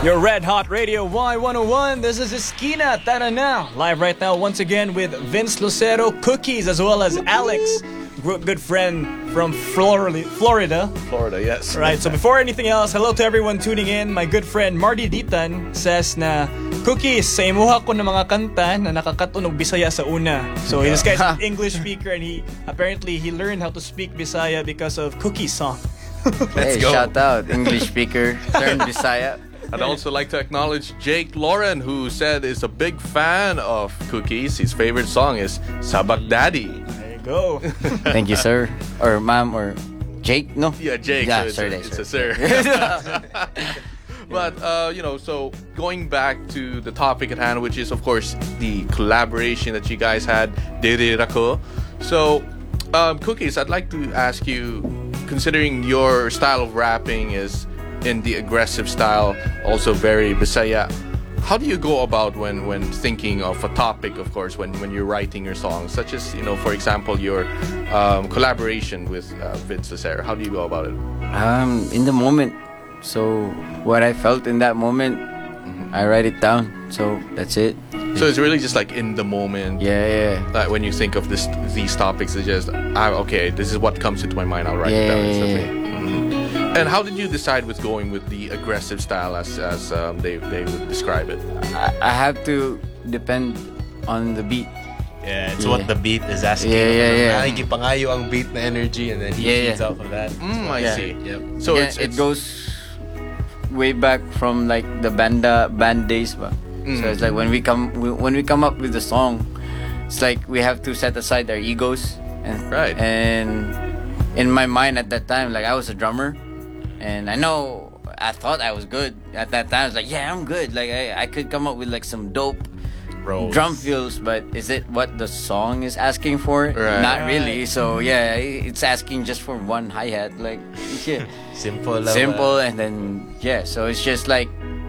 Your Red Hot Radio Y101. This is Esquina Tara Na. Live right now once again with Vince Lucero, Cookies, as well as Alex, good friend from Florida. Florida, yes. Right, so before anything else, hello to everyone tuning in. My good friend Marty Ditan says na, Cookies, sa imuha ko ng mga kanta na nakakatunog Bisaya sa una. So this guy's an English speaker and he learned how to speak Bisaya because of Cookies' song. Hey, shout out, English speaker, learn Bisaya. I'd also like to acknowledge Jake Lauren, who said is a big fan of Cookies. His favorite song is Sabak Daddy. There you go. Thank you, sir. Or ma'am, or Jake, no? Yeah, Jake. Yeah, so sorry, it's a sir. But, so going back to the topic at hand, which is, of course, the collaboration that you guys had, Dere Rako. So, Cookies, I'd like to ask you, considering your style of rapping is in the aggressive style, also very Bisaya, how do you go about when thinking of a topic, of course, when you're writing your songs, such as, for example, your collaboration with Vince Lucero? How do you go about it? In the moment. So what I felt in that moment, I write it down. So that's it. So it's really just like in the moment. Yeah. Like when you think of these topics, it's just okay, this is what comes into my mind. I'll write it down instantly. And how did you decide with going with the aggressive style as they would describe it? I have to depend on the beat. Yeah, it's what the beat is asking. Yeah. Nakikipangayo ang beat na energy, and then he feeds off of that. I see. Yep. So it goes way back from like the band days, ba. So it's like when we come up with the song, it's like we have to set aside our egos and in my mind at that time, like I was a drummer, and I thought I was good at that time. I was like, yeah, I'm good. Like I could come up with like some dope drum fills, but is it what the song is asking for? Right. Not really. So yeah, it's asking just for one hi-hat, like shit. Simple, and then so it's just like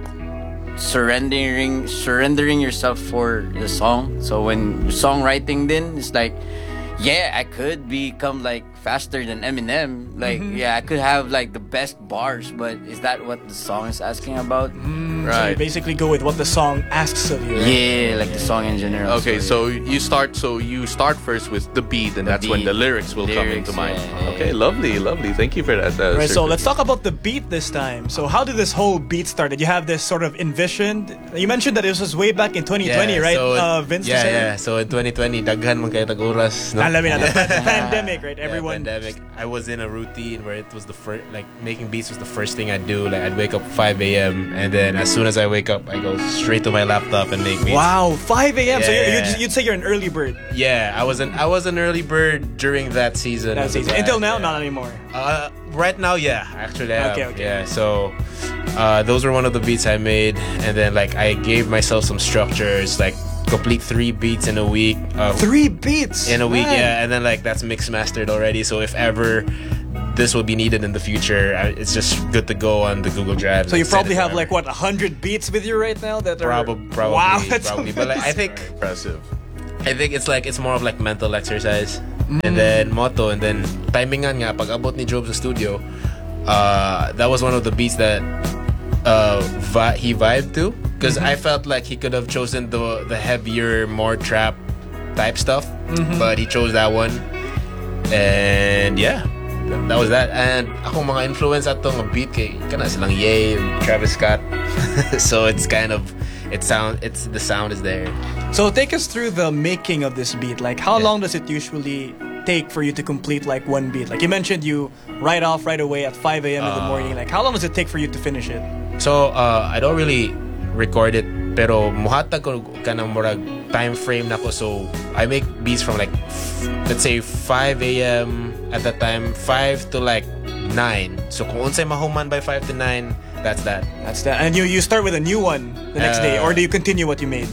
surrendering yourself for the song. So when songwriting, then it's like, I could become like faster than Eminem. Like, I could have like the best bars, but is that what the song is asking about? So you basically go with what the song asks of you, right? Yeah, like the song in general. Okay, so you start first with the beat, and that's when the lyrics will come into mind. Yeah. Okay, lovely. Thank you for that. Right, so let's talk about the beat this time. So how did this whole beat start? Did you have this sort of envisioned? You mentioned that this was way back in 2020, right? So, Vince? So in 2020, daghan man kayo tag-oras. No? Alam mo na, the pandemic, right? Everyone. Pandemic. I was in a routine where it was the first, like making beats was the first thing I'd do. Like I'd wake up 5 a.m. and then as soon as I wake up, I go straight to my laptop and make beats. Wow, 5 a.m. So Yeah. you'd say you're an early bird. Yeah, I was an early bird during that season. Until now, not anymore. Right now, actually, I have. Okay. Yeah, so those were one of the beats I made, and then like I gave myself some structures, like complete 3 beats in a week. 3 beats in a week, man. and then like that's mixed mastered already. So if ever this will be needed in the future, it's just good to go on the Google Drive. So you probably have like 100 beats with you right now that are probably. Wow, that's probably. But like, I think impressive. I think it's more of like mental exercise, and then motto, and then timingan nga pag abot ni Job sa studio. That was one of the beats that he vibed to, because I felt like he could have chosen the heavier, more trap type stuff, but he chose that one, and that was that. And akong mga influence atong beat kay kana silang Ye, Travis Scott. So it's kind of the sound is there. So take us through the making of this beat. Like how long does it usually take for you to complete like one beat? Like you mentioned, you write off right away at 5 a.m. in the morning. Like how long does it take for you to finish it? So I don't really record it, pero muhatag ko kanang murag time frame nako. So I make beats from like let's say 5 a.m. at that time, 5 to like 9. So kung unsay mahuman by 5 to 9, that's that. And you start with a new one the next day, or do you continue what you made?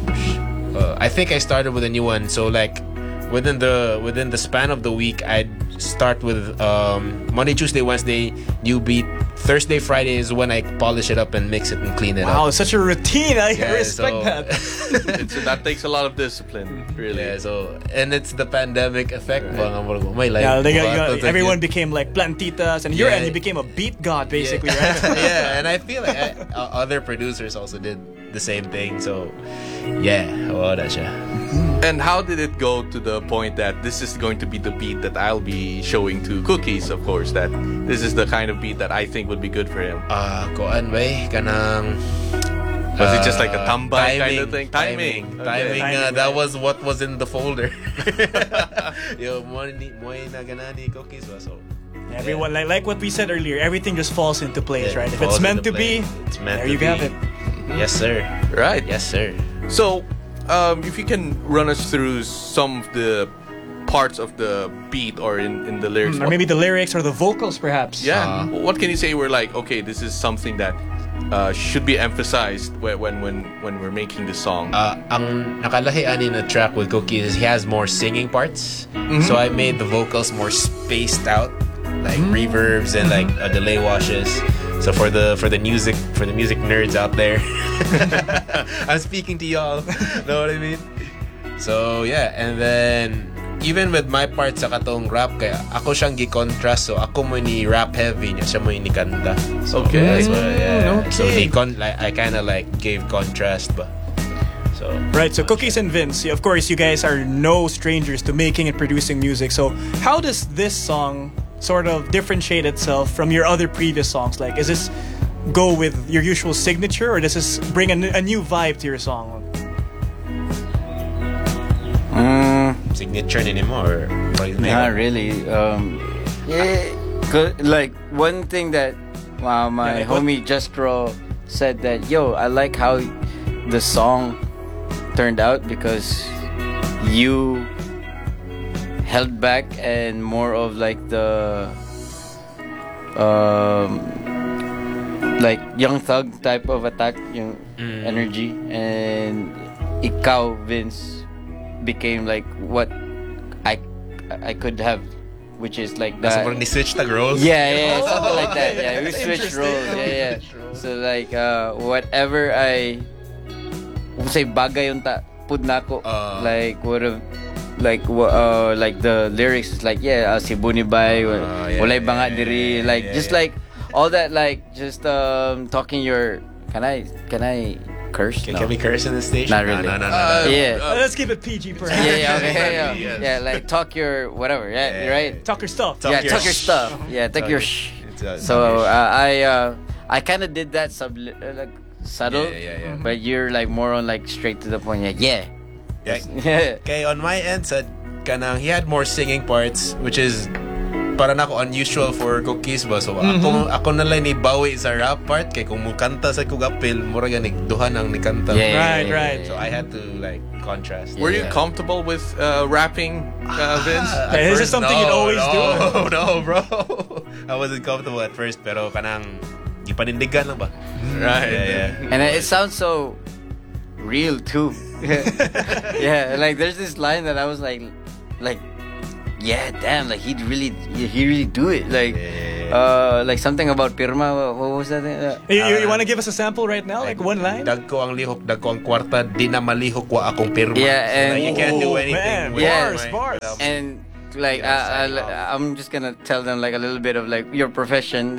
I think I started with a new one. So like within the span of the week, I'd start with Monday, Tuesday, Wednesday, new beat. Thursday, Friday is when I polish it up and mix it and clean it Wow, up. such a routine. I Yeah, respect so- that. That takes a lot of discipline, really. Yeah, so and it's the pandemic effect. My life. Yeah, everyone became like plantitas, and your Yeah. end, you became a beat god, basically, yeah. right? Yeah, and I feel like other producers also did the same thing. So, yeah, that's siya. And how did it go to the point that this is going to be the beat that I'll be showing to Cookies, of course, that this is the kind of beat that I think would be good for him? Kuan ba kanang Was it just like a tambay kind of thing? Timing. Okay. Timing, That right. was what was in the folder. Yo, mo na ganani cookies ba so. Everyone, like what we said earlier, everything just falls into place, Yeah, right? If falls it's meant into to be, place. It's meant there to you be. have it. Yes, sir. Right. Yes, sir. So, if you can run us through some of the parts of the beat or in the lyrics. Or maybe the lyrics or the vocals, perhaps. Yeah. What can you say? We're like, okay, this is something that should be emphasized when we're making the song. Ang nakalahi ani na track with Cookies is he has more singing parts. So I made the vocals more spaced out, like reverbs and like delay washes. So for the music nerds out there, I'm speaking to y'all. Know what I mean? So yeah, and then even with my part sa katong rap, kaya ako siyang gi-contrast. So ako mo ni rap heavy niya, siya mo ni kanta. So, Okay. that's why, yeah. So Okay. I kind of like gave contrast ba. So Right, so Cookies and Vince, of course, you guys are no strangers to making and producing music. So how does this song sort of differentiate itself from your other previous songs? Like, is this go with your usual signature, or does this bring a new vibe to your song? signature anymore. Not really. Yeah, like one thing that my like what- homie Justro said that, yo, I like how the song turned out because you held back and more of like the like Young Thug type of attack, yung energy, and ikaw, Vince, became like what I could have, which is like that. Parang ni-switch tag roles. Yeah, something like that. Yeah, we That's switched interesting. roles. Yeah. So like whatever I say bagay yung pud nako, like would have like the lyrics is like si Bunibay walay banga diri, like just like all that, like just talking your can I curse? Can No. we curse in this station? Not really. No. Yeah. Let's keep it PG, perhaps. Yeah, Yes. yeah, like talk your whatever, Yeah. right? Talk your stuff. Talk your Talk your sh- stuff. Yeah, talk your So I kind of did that like subtle, Yeah. but you're like more on like straight to the point. Yeah. Okay, on my end, said kanang he had more singing parts, which is parang ako unusual for Cookies ba. So ako na lang ni bawi sa rap part kay kung mo kanta sa kugapil, mura ganig duhan ang ni kanta. Right. So I had to like contrast. Were you comfortable with rapping, Vince? At Is first, this something you'd always do? No, bro. I wasn't comfortable at first, pero kanang gipanindigan lang ba? Right. Yeah. And it sounds so real too. Yeah, like there's this line that I was like, yeah, damn, like he really do it, like like something about pirma. What was that thing? You want to give us a sample right now, like one line? Dag ko ang lihok, dag ko ang kwarta, di na malihok wa akong pirma. Yeah, So, like, and- you can't do Oh, anything. man, with bars, my- bars. And like Yeah, sign off. I'm just gonna tell them like a little bit of like your profession.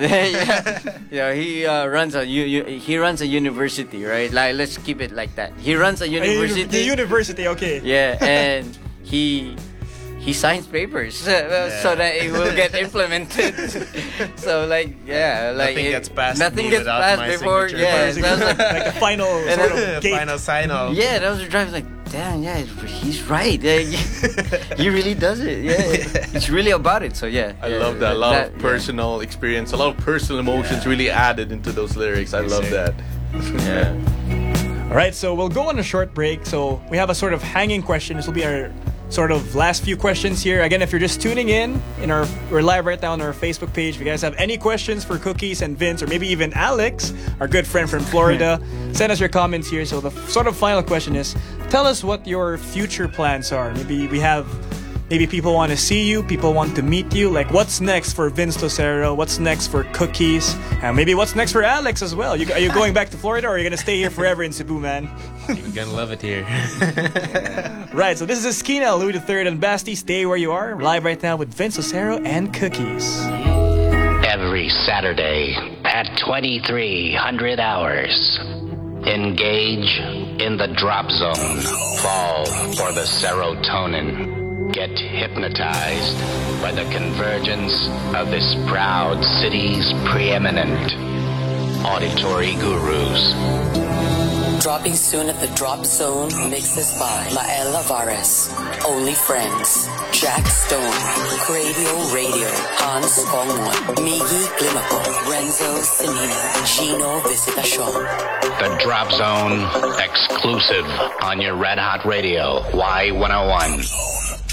He runs a university, right? Like let's keep it like that. He runs a university. The university, okay. Yeah, and he signs papers so that it will get implemented. So like like Nothing gets past nothing me gets without past my before. signature. Yeah, Like, so I was like, like a final And sort then- of gate. Final sign off. yeah, that was the driver like, damn, yeah, he's right. Like, he really does it. Yeah, it's really about it. So yeah, I love that. A lot of personal experience, a lot of personal emotions really added into those lyrics. I love sir. that. All right, so we'll go on a short break. So we have a sort of hanging question. This will be our sort of last few questions here. Again, if you're just tuning in we're live right now on our Facebook page. If you guys have any questions for Cookies and Vince, or maybe even Alex, our good friend from Florida, send us your comments here. So the sort of final question is, tell us what your future plans are. Maybe we have Maybe people want to see you, people want to meet you. Like, what's next for Vince Lucero? What's next for Cookies? And maybe what's next for Alex as well? Are you going back to Florida, or are you going to stay here forever in Cebu, man? You're gonna love it here. Right, so this is Esquina, Louis III and Basti. Stay where you are. Live right now with Vince Lucero and Cookies. Every Saturday at 2300 hours. Engage in the drop zone. Fall for the serotonin. Get hypnotized by the convergence of this proud city's preeminent auditory gurus. Dropping soon at the Drop Zone, mixes by Mael Alvarez, Only Friends, Jack Stone, Radio, Hans Kongwon, Miggy Climaco, Renzo Sinina, Gino Visitacion. The Drop Zone exclusive on your Red Hot Radio, Y101.